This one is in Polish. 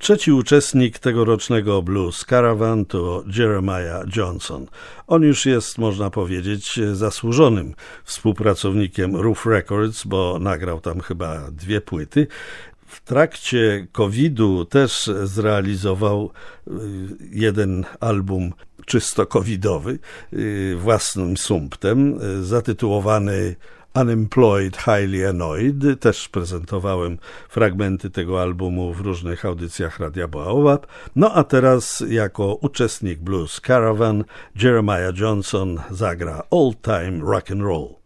Trzeci uczestnik tegorocznego Blues Caravan to Jeremiah Johnson. On już jest, można powiedzieć, zasłużonym współpracownikiem Roof Records, bo nagrał tam chyba 2 płyty. W trakcie COVID-u też zrealizował jeden album czysto covidowy, własnym sumptem, zatytułowany Unemployed, Highly Annoyed. Też prezentowałem fragmenty tego albumu w różnych audycjach Radia Baobab. No a teraz jako uczestnik Blues Caravan Jeremiah Johnson zagra Old Time Rock and Roll.